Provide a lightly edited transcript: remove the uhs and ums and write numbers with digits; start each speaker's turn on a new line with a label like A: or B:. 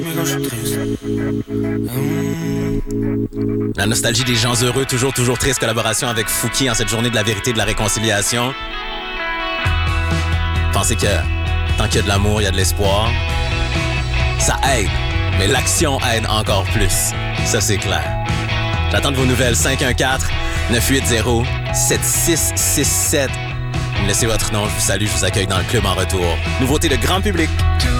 A: La nostalgie des gens heureux, toujours triste, collaboration avec Fouki en cette journée de la vérité et de la réconciliation. Pensez que tant qu'il y a de l'amour, il y a de l'espoir. Ça aide, mais l'action aide encore plus. Ça, c'est clair. J'attends de vos nouvelles. 514-980-7667. Vous me laissez votre nom, je vous salue, je vous accueille dans le club en retour. Nouveauté de grand public.